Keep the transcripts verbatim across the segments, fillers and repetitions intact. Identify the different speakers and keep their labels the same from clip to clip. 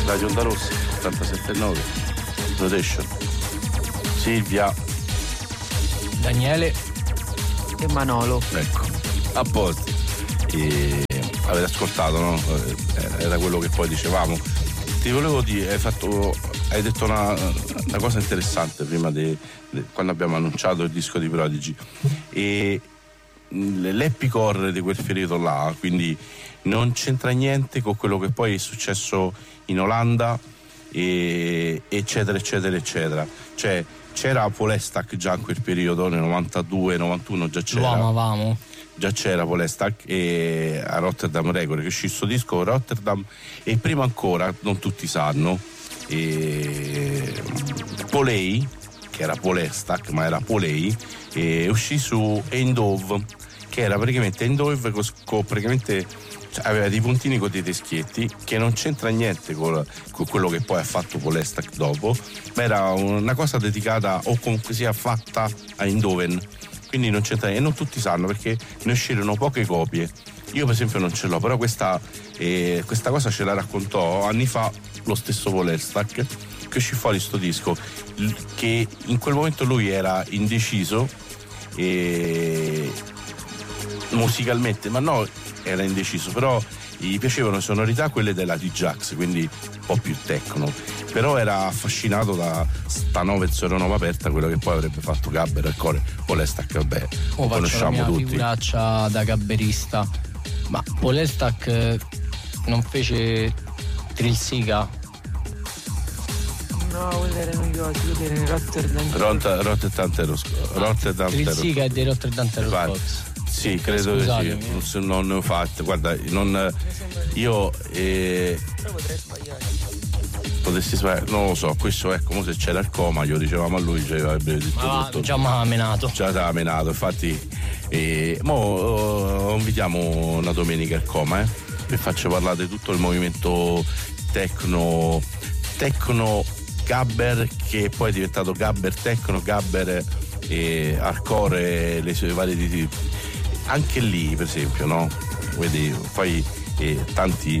Speaker 1: Radio Onda Rossa settantasette e nove Rotation. Silvia,
Speaker 2: Daniele e Manolo.
Speaker 1: Ecco, a posto. E avete ascoltato, no? Era quello che poi dicevamo. Ti volevo dire, hai fatto, hai detto una, una cosa interessante prima di quando abbiamo annunciato il disco di Prodigy, e l'epic horror di quel periodo là, quindi non c'entra niente con quello che poi è successo in Olanda, e, eccetera eccetera eccetera. Cioè c'era Paul Elstak già in quel periodo, nel novantadue novantuno già c'era.
Speaker 2: Lo amavamo.
Speaker 1: Già c'era Paul Elstak e a Rotterdam Record, che uscì questo disco Rotterdam, e prima ancora, non tutti sanno, e Polei, che era Paul Elstak ma era Polei, e uscì su Eindhoven, che era praticamente Eindhoven con, con praticamente, cioè, aveva dei puntini con dei teschietti, che non c'entra niente con, con quello che poi ha fatto Paul Elstak dopo, ma era una cosa dedicata, o comunque sia fatta a Eindhoven, quindi non c'entra niente, e non tutti sanno perché ne uscirono poche copie. Io per esempio non ce l'ho, però questa, eh, questa cosa ce la raccontò anni fa lo stesso Paul Elstak, che uscì fuori sto disco, che in quel momento lui era indeciso, e musicalmente, ma no, era indeciso, però gli piacevano sonorità quelle della D-Jax, quindi un po' più techno, però era affascinato da sta nove zero nove aperta, quello che poi avrebbe fatto Gabber al core. Paul Elstak, vabbè,
Speaker 2: oh,
Speaker 1: conosciamo tutti.
Speaker 2: Figuraccia da gabberista, ma Paul Elstak non fece Trilsiga?
Speaker 3: No, quello era New York, quello era in Rotterdam.
Speaker 1: Rot- Rotterdam Rotterdam
Speaker 2: Trilsiga è dei Rotterdam Terror.
Speaker 1: Sì, credo di sì, non ne ho fatte, guarda, non, io eh,
Speaker 3: però potrei sbagliare.
Speaker 1: Potessi sbagliare, non lo so, questo è come se c'era il coma, glielo dicevamo a lui, già avrebbe detto
Speaker 2: ma
Speaker 1: tutto.
Speaker 2: Già mi ha menato.
Speaker 1: Già ti ha menato, infatti eh, mo uh, invitiamo una domenica il coma, eh, e faccio parlare di tutto il movimento tecno, tecno Gabber, che poi è diventato Gabber Techno, Gabber e hardcore, le sue varie di anche lì per esempio, no? Vedi, poi eh, tanti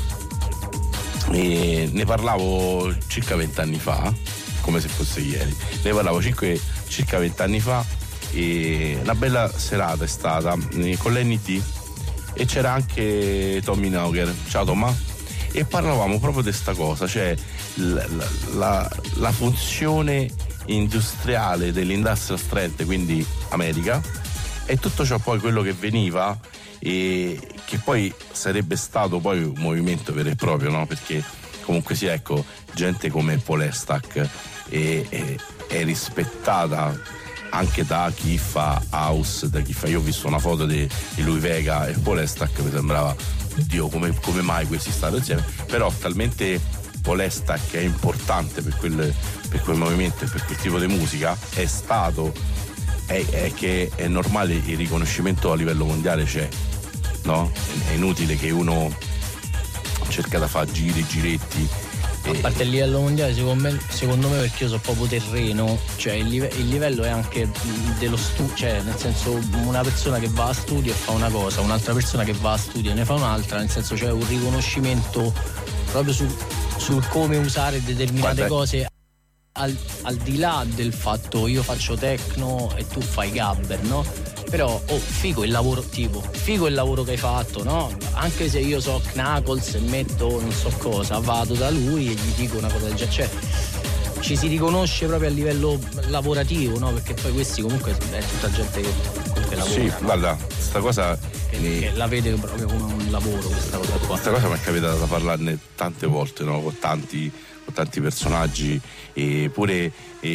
Speaker 1: eh, ne parlavo circa vent'anni fa, come se fosse ieri, ne parlavo circa, circa vent'anni fa, e una bella serata è stata eh, con l'N T, e c'era anche Tommy Nauger, ciao Tomà, e parlavamo proprio di questa cosa, cioè la, la, la funzione industriale dell'industrial strength, quindi America, e tutto ciò poi quello che veniva, e che poi sarebbe stato poi un movimento vero e proprio, no? Perché comunque sia, ecco, gente come Paul Elstak è, è, è rispettata anche da chi fa house, da chi fa, io ho visto una foto di, di lui Vega e Paul Elstak, mi sembrava, Dio, come, come mai questi stanno insieme, però talmente Paul Elstak è importante per quel, per quel movimento e per quel tipo di musica, è stato, è, è che è normale, il riconoscimento a livello mondiale c'è, no? È inutile che uno cerca da fare giri, giretti.
Speaker 2: A parte il livello mondiale, secondo me, secondo me perché io so proprio terreno, cioè il, live, il livello è anche dello studio, cioè nel senso, una persona che va a studio e fa una cosa, un'altra persona che va a studio e ne fa un'altra, nel senso c'è un riconoscimento proprio su, sul come usare determinate Guarda. cose, al, al di là del fatto io faccio techno e tu fai gabber, no? Però oh, figo il lavoro, tipo figo il lavoro che hai fatto, no? Anche se io so Knuckles e metto non so cosa, vado da lui e gli dico una cosa del genere, cioè ci si riconosce proprio a livello lavorativo, no? Perché poi questi comunque è tutta gente che comunque lavora.
Speaker 1: Sì,
Speaker 2: no?
Speaker 1: guarda, sta cosa
Speaker 2: che, che la vede proprio come un lavoro, questa cosa qua.
Speaker 1: Questa cosa mi è capitata da parlarne tante volte, no? Con tanti, con tanti personaggi, e pure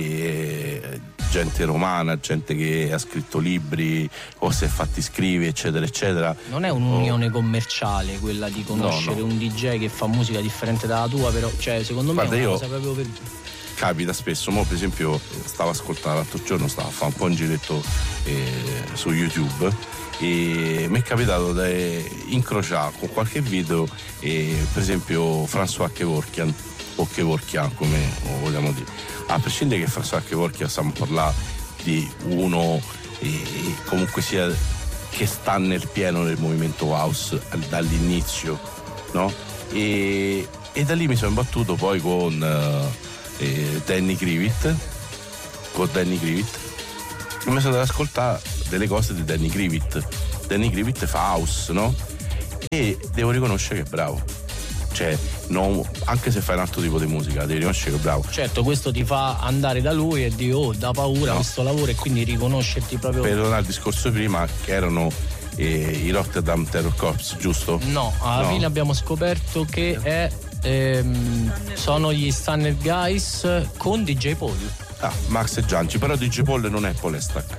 Speaker 1: e, gente romana, gente che ha scritto libri o si è fatti scrivere, eccetera eccetera.
Speaker 2: Non è un'unione oh. commerciale quella di conoscere no, no. un D J che fa musica differente dalla tua, però cioè secondo me Guarda, è una cosa proprio per...
Speaker 1: capita spesso. Mo per esempio stavo ascoltando l'altro giorno, stavo a fare un po' un giretto eh, su YouTube, e mi è capitato di incrociare con qualche video eh, per esempio François Kevorkian o Kevorkian, come vogliamo dire, a prescindere che François Kevorkian stiamo a parlare di uno eh, comunque sia che sta nel pieno del movimento house dall'inizio, no? E e da lì mi sono imbattuto poi con eh, eh, Danny Krivit con Danny Krivit e mi sono andato ad ascoltare delle cose di Danny Krivit. Danny Krivit fa house, no? E devo riconoscere che è bravo, cioè non, anche se fai un altro tipo di musica devi riconoscere che è bravo.
Speaker 2: Certo, questo ti fa andare da lui e dire oh, da paura no. questo lavoro, e quindi riconoscerti proprio.
Speaker 1: Per tornare al discorso prima, che erano eh, i Rotterdam Terror Corps, giusto?
Speaker 2: No, alla no. fine abbiamo scoperto che è ehm, sono gli Standard Guys con D J Paul.
Speaker 1: Ah, Max e Gianci, però D J Paul non è Polestak.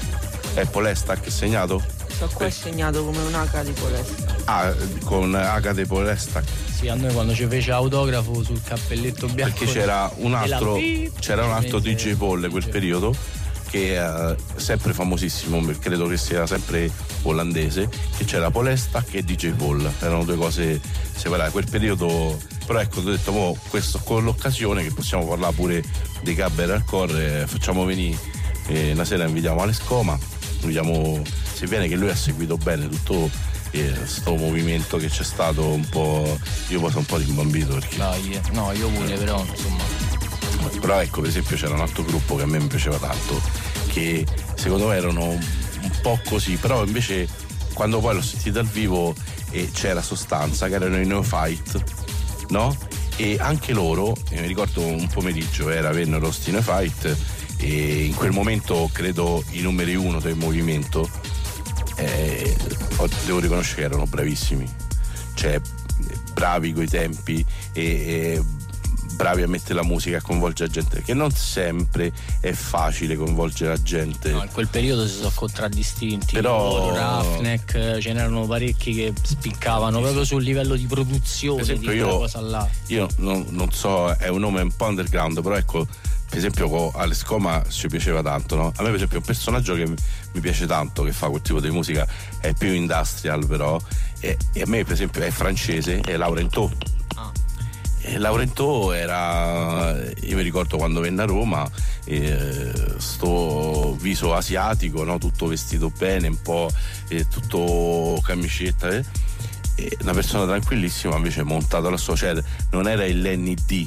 Speaker 1: È Polestak segnato?
Speaker 3: Sto qua è segnato come un H di Polestak.
Speaker 1: Ah, con H di Polestak.
Speaker 2: Sì, a noi quando ci fece autografo sul cappelletto bianco.
Speaker 1: Perché c'era un altro c'era un altro D J Paul quel periodo che è sempre famosissimo, credo che sia sempre olandese, che c'era Polestak e D J Paul, erano due cose separate quel periodo. Però ecco, ho detto mo, questo con l'occasione che possiamo parlare pure dei Gabber Hardcore, eh, facciamo venire eh, una sera, invitiamo Alescoma, vediamo se viene, che lui ha seguito bene tutto questo eh, movimento che c'è stato un po'. Io poi sono un po' rimbambito perché
Speaker 2: Dai, no, io pure, però insomma.
Speaker 1: Però ecco, per esempio c'era un altro gruppo che a me mi piaceva tanto, che secondo me erano un po' così, però invece quando poi l'ho sentito dal vivo e c'era sostanza, che erano i Neophyte, no? E anche loro, eh, mi ricordo un pomeriggio era vennero sti Neophyte e in quel momento credo i numeri uno del movimento, eh, devo riconoscere che erano bravissimi, cioè bravi coi tempi e, e bravi a mettere la musica, a coinvolgere la gente, perché non sempre è facile coinvolgere la gente.
Speaker 2: No, in quel periodo si sono contraddistinti,
Speaker 1: però
Speaker 2: Roughneck, ce n'erano parecchi che spiccavano proprio sul livello di produzione.
Speaker 1: Per esempio,
Speaker 2: di
Speaker 1: io,
Speaker 2: cosa là.
Speaker 1: io non, non so, è un nome un po' underground, però ecco, per esempio con Alescoma ci piaceva tanto, no? A me per esempio un personaggio che mi piace tanto, che fa quel tipo di musica, è più industrial però, e, e a me per esempio è francese, è Laurentot.
Speaker 2: Ah.
Speaker 1: E Laurentot era, io mi ricordo quando venne a Roma, eh, sto viso asiatico, no? Tutto vestito bene, un po' eh, tutto camicetta, eh? E una persona tranquillissima, invece montato la sua, cioè non era il Lenny D,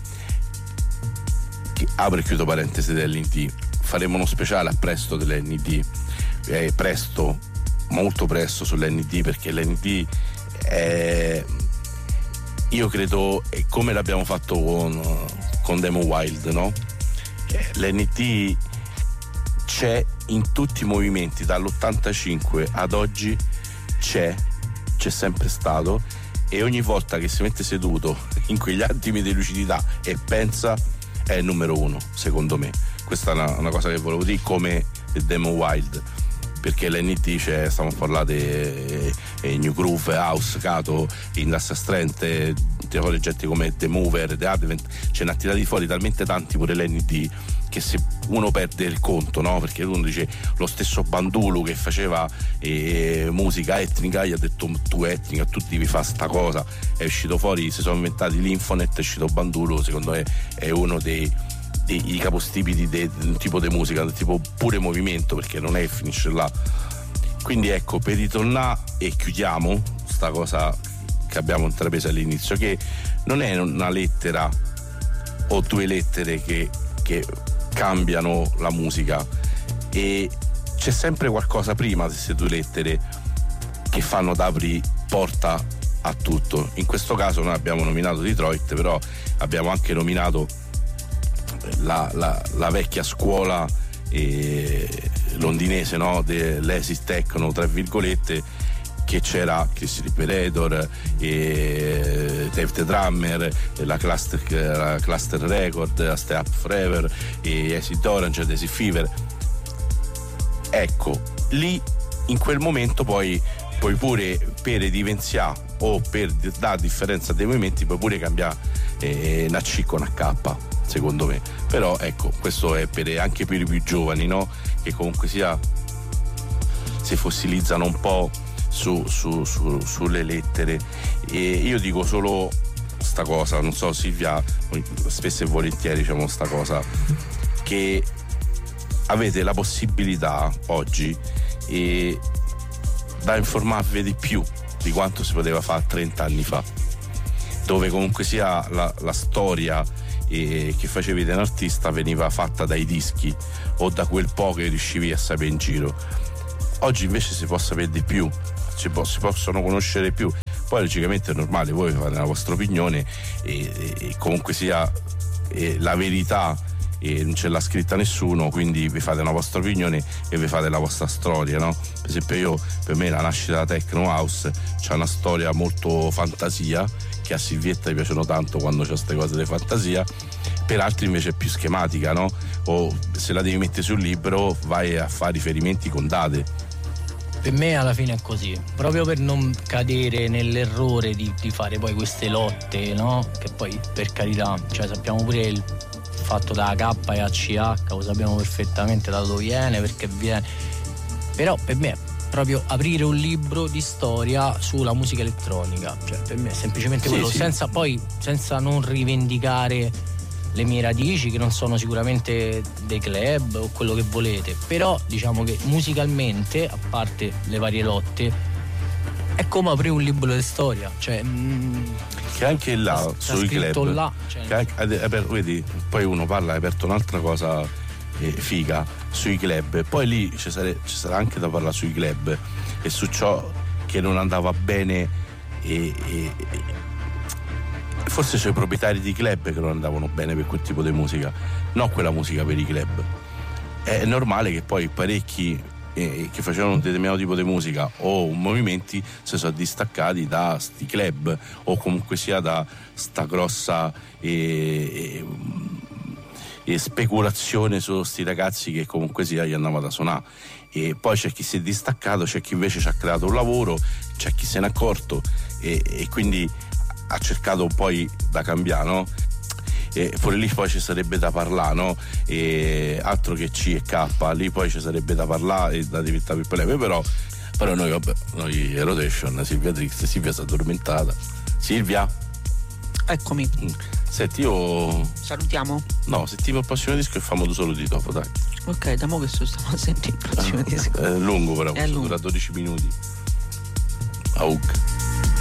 Speaker 1: che, apro e chiudo parentesi, dell'N D, faremo uno speciale a presto dell'N D, eh, presto, molto presto sull'N D, perché l'N D è, io credo, è come l'abbiamo fatto con, con Demo Wild, no? L'N D c'è in tutti i movimenti, dall'ottantacinque ad oggi c'è, c'è sempre stato, e ogni volta che si mette seduto in quegli attimi di lucidità e pensa, è il numero uno, secondo me. Questa è una, una cosa che volevo dire, come il Demo Wild, perché l'N D c'è, stiamo a parlare di eh, New Groove, House, Cato, Industrial Strength, ti fuori gente come The Mover, The Advent, ce ne ha tirati fuori talmente tanti pure l'N D che se uno perde il conto, no? Perché uno dice, lo stesso Bandulu che faceva eh, musica etnica, gli ha detto tu etnica, tu devi fare sta cosa, è uscito fuori, si sono inventati l'Infonet, è uscito Bandulu, secondo me è uno dei i capostipiti del tipo di musica, del tipo pure movimento, perché non è che finisce là. Quindi ecco, per ritornare e chiudiamo sta cosa che abbiamo intrapreso all'inizio, che non è una lettera o due lettere che, che cambiano la musica, e c'è sempre qualcosa prima di queste due lettere che fanno da apri porta a tutto. In questo caso noi abbiamo nominato Detroit, però abbiamo anche nominato La, la, la vecchia scuola eh, londinese, no? dell'acid techno, tra virgolette, che c'era Chris Liberator, eh, Dave the Drummer, la Cluster, la Cluster Record, la Stay Up Forever, eh, Acid Orange, Daisy Fever. Ecco, lì in quel momento poi puoi pure, per evidenziare o per dare differenza dei movimenti, puoi pure cambiare eh, una C con una K, secondo me. Però ecco, questo è per, anche per i più giovani, no? Che comunque sia si fossilizzano un po' su, su, su, sulle lettere. E io dico solo sta cosa, non so Silvia, spesso e volentieri diciamo sta cosa, che avete la possibilità oggi e da informarvi di più di quanto si poteva fare trenta anni fa, dove comunque sia la, la storia eh, che facevi da un artista veniva fatta dai dischi o da quel po' che riuscivi a sapere in giro. Oggi invece si può sapere di più, si, può, si possono conoscere più. Poi logicamente è normale, voi fate la vostra opinione e, e, e comunque sia e la verità e non ce l'ha scritta nessuno, quindi vi fate una vostra opinione e vi fate la vostra storia, no? Per esempio io, per me la nascita della Techno House c'ha una storia molto fantasia, che a Silvietta gli piacciono tanto quando c'è queste cose di fantasia, per altri invece è più schematica, no? O se la devi mettere sul libro vai a fare riferimenti con date.
Speaker 2: Per me alla fine è così, proprio per non cadere nell'errore di, di fare poi queste lotte, no? Che poi per carità, cioè sappiamo pure il fatto da K e A C H, lo sappiamo perfettamente da dove viene, perché viene, però per me è proprio aprire un libro di storia sulla musica elettronica, cioè per me è semplicemente
Speaker 1: sì,
Speaker 2: quello,
Speaker 1: sì.
Speaker 2: senza poi senza non rivendicare le mie radici, che non sono sicuramente dei club o quello che volete, però diciamo che musicalmente, a parte le varie lotte, è come aprire un libro di storia, cioè mh,
Speaker 1: che anche là
Speaker 2: sta,
Speaker 1: sui
Speaker 2: sta
Speaker 1: club
Speaker 2: là, cioè,
Speaker 1: che anche, ad, vedi, poi uno parla, hai aperto un'altra cosa eh, figa sui club, e poi lì ci, sare, ci sarà anche da parlare sui club e su ciò che non andava bene e, e, e forse c'è i proprietari di club che non andavano bene per quel tipo di musica, non quella musica per i club. È normale che poi parecchi eh, che facevano un determinato tipo di musica o movimenti si sono distaccati da sti club o comunque sia da sta grossa eh, eh, speculazione su sti ragazzi che comunque sia gli andavano da suonare. E poi c'è chi si è distaccato, c'è chi invece ci ha creato un lavoro, c'è chi se n'è accorto e, e quindi ha cercato poi da cambiare, no? E pure lì poi ci sarebbe da parlare, no? E altro che C e K, lì poi ci sarebbe da parlare e da diventare più problemi, però però noi vabbè, noi Rotation, Silvia Trix, Silvia si è addormentata. Silvia?
Speaker 3: Eccomi.
Speaker 1: Senti, io
Speaker 3: salutiamo.
Speaker 1: No, sentiamo il prossimo disco e famo solo di dopo, dai.
Speaker 3: Ok, da mo' che sto stiamo a sentire il prossimo disco.
Speaker 1: È lungo però,
Speaker 3: è lungo.
Speaker 1: dura dodici minuti. Aug.